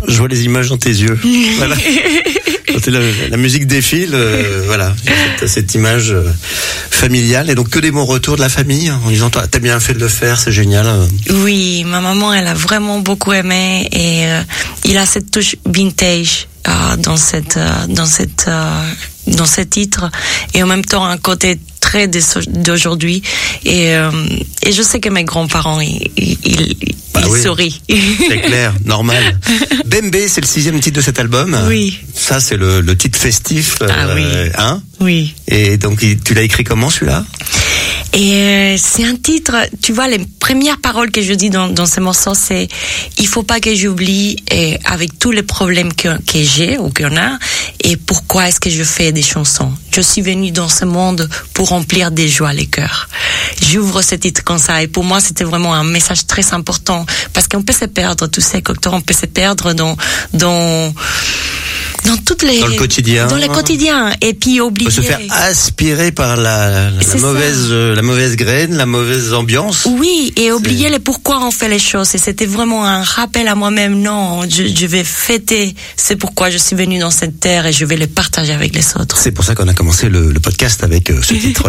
Je vois les images dans tes yeux. Voilà. Quand la musique défile, voilà, cette image familiale. Et donc que des bons retours de la famille en disant toi, t'as bien fait de le faire, c'est génial. Oui, ma maman, elle a vraiment beaucoup aimé et il a cette touche vintage dans ce titre et en même temps un côté très d'aujourd'hui et je sais que mes grands-parents ils sourient. C'est clair, normal. Bembé, c'est le 6e titre de cet album. Oui. Ça, c'est le titre festif. Oui. Hein? Oui. Et donc, tu l'as écrit comment, celui-là? Et c'est un titre, tu vois, les premières paroles que je dis dans ce morceau, c'est il faut pas que j'oublie et avec tous les problèmes que j'ai ou qu'on a et pourquoi est-ce que je fais des chansons. Je suis venue dans ce monde pour remplir des joies les cœurs. J'ouvre ce titre comme ça et pour moi c'était vraiment un message très important parce qu'on peut se perdre, tu sais, Cocteau, on peut se perdre dans le quotidien. Dans le quotidien. Et puis oublier. On peut se faire aspirer par la mauvaise graine, la mauvaise ambiance. Oui, et oublier les pourquoi on fait les choses. Et c'était vraiment un rappel à moi-même. Non, je vais fêter. C'est pourquoi je suis venue dans cette terre et je vais les partager avec les autres. C'est pour ça qu'on a commencé le podcast avec ce titre.